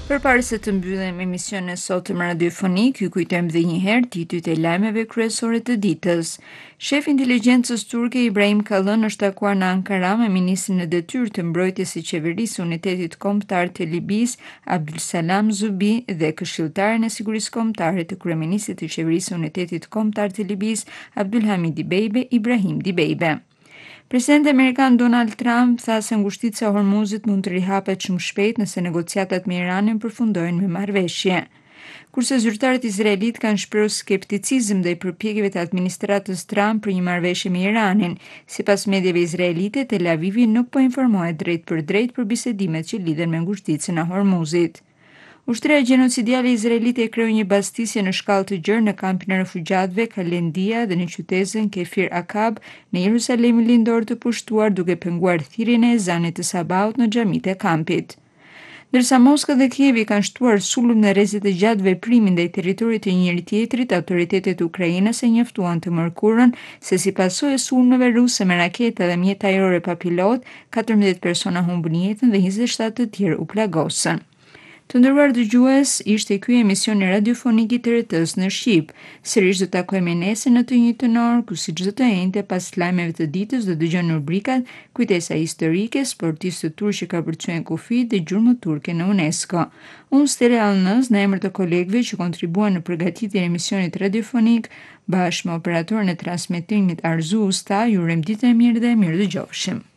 Përpara se të mbyllim emisionin e sotëm radiofonik, ju kujtojmë edhe një herë titujt e lajmeve kryesore të ditës. Shefi i inteligjencës turke Ibrahim Kalın është takuar në Ankara me ministrin e detyrë të mbrojtjes së qeverisë Unitetit Kombëtar të Libisë, Abdulsalam Zubi, dhe këshilltaren e sigurisë kombëtare të kryeministit të qeverisë Unitetit Kombëtar të Libisë, Abdulhamid Dibeibe, Ibrahim Dibeibe. Presidenti Amerikan Donald Trump tha se ngushtica e Hormuzit mund të rihapet shumë shpejt nëse negociatat me Iranin përfundojnë me marrëveshje. Kurse zyrtarët izraelit kanë shprehur skepticizëm ndaj përpjekjeve të administratës Trump për një marrëveshje me Iranin, sipas mediave izraelite, Tel Avivi nuk po informohet drejt për bisedimet që lidhen me ngushticën e Hormuzit. Ushtria gjenocidiale izraelite e kreu një bastisje në shkallë të gjerë në kampin e refugjatëve Kalendia dhe në qytetin Kefir Akab në Jerusalemin lindor të pushtuar, duke penguar thirrjen e ezanit të sabaut në xhamitë e kampit. Ndërsa Moska dhe Kievi kanë shtuar sulm në rrezet e gjatë veprimin ndaj territorit të njëri tjetrit, autoritetet ukrainase e njoftuan të mërkurën se si pasojë e sulmeve ruse me raketa dhe mjet ajrore pa pilot, 14 persona humbën jetën dhe 27 të tjerë u plagosën. Të nderuar dëgjues, ishte ky emisioni radiofonik i TRT-s në Shqip. Sërish do të takojmë nesër në të njëjtën orë, ku siç çdo të njëjtë pas lajmeve të ditës do dëgjoni rubrikat Kujtesa historike, sportistë turq që ka përcyen kufi dhe gjurmët turke në UNESCO. Unë Stella Alnës, në emër të kolegëve që kontribuan në përgatitjen e emisionit radiofonik, bashkë me operatorën e transmetimit Arzu Usta, ju urojmë ditë e mirë dhe mirë dëgjofshim.